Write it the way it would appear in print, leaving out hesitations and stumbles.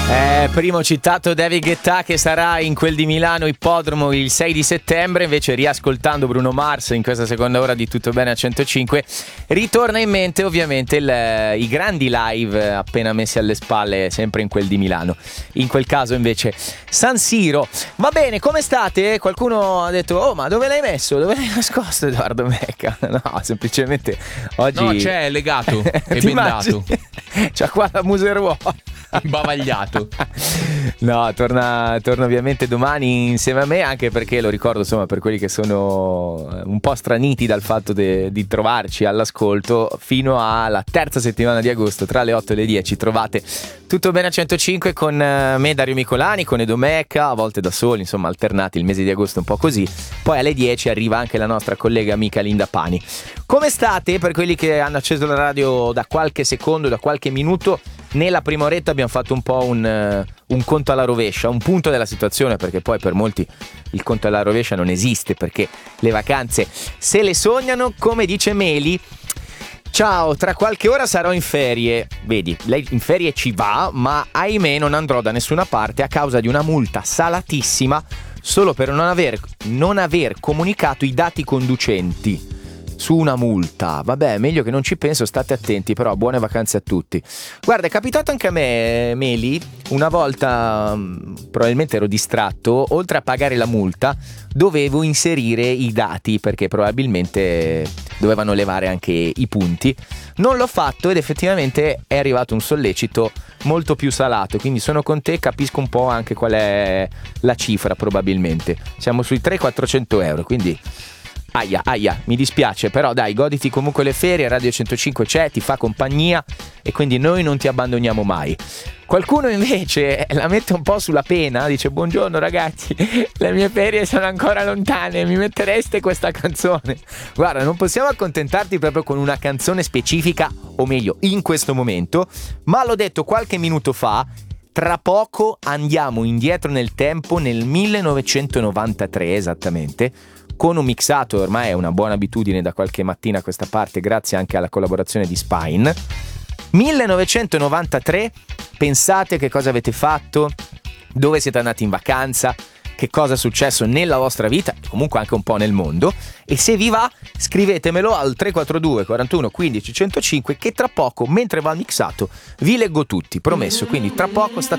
Primo citato David Guetta, che sarà in quel di Milano Ippodromo il 6 di settembre. Invece, riascoltando Bruno Mars in questa seconda ora di Tutto Bene a 105, ritorna in mente ovviamente i grandi live appena messi alle spalle, sempre in quel di Milano. In quel caso invece San Siro. Va bene, come state? Qualcuno ha detto: oh, ma dove l'hai messo? Dove l'hai nascosto Edoardo Mecca? No, semplicemente oggi... No, c'è legato e bendato. C'ha qua la museruola imbavagliato. No, torna ovviamente domani insieme a me, anche perché lo ricordo, insomma, per quelli che sono un po' straniti dal fatto di trovarci all'ascolto, fino alla terza settimana di agosto tra le 8 e le 10 trovate Tutto Bene a 105 con me, Dario Micolani, con Edo Mecca, a volte da soli, insomma alternati, il mese di agosto un po' così. Poi alle 10 arriva anche la nostra collega amica Linda Pani. Come state? Per quelli che hanno acceso la radio da qualche secondo, da qualche minuto, nella prima oretta abbiamo fatto un po' un conto alla rovescia, un punto della situazione, perché poi per molti il conto alla rovescia non esiste, perché le vacanze se le sognano, come dice Meli. Ciao, tra qualche ora sarò in ferie. Vedi, lei in ferie ci va, ma ahimè non andrò da nessuna parte a causa di una multa salatissima solo per non aver comunicato i dati conducenti su una multa. Vabbè, meglio che non ci penso, state attenti, però buone vacanze a tutti. Guarda, è capitato anche a me, Meli, una volta, probabilmente ero distratto, oltre a pagare la multa dovevo inserire i dati, perché probabilmente dovevano levare anche i punti. Non l'ho fatto ed effettivamente è arrivato un sollecito molto più salato, quindi sono con te, capisco un po' anche qual è la cifra. Probabilmente siamo sui 300-400 euro, quindi aia, mi dispiace, però dai, goditi comunque le ferie. Radio 105 c'è, ti fa compagnia e quindi noi non ti abbandoniamo mai. Qualcuno invece la mette un po' sulla pena, dice: buongiorno ragazzi, le mie ferie sono ancora lontane, mi mettereste questa canzone? Guarda, non possiamo accontentarti proprio con una canzone specifica, o meglio in questo momento, ma l'ho detto qualche minuto fa. Tra poco andiamo indietro nel tempo, nel 1993 esattamente, con un mixato, ormai è una buona abitudine da qualche mattina a questa parte, grazie anche alla collaborazione di Spine. 1993, pensate che cosa avete fatto, dove siete andati in vacanza, che cosa è successo nella vostra vita, comunque anche un po' nel mondo, e se vi va scrivetemelo al 342 41 15 105, che tra poco, mentre va il mixato, vi leggo tutti, promesso. Quindi tra poco state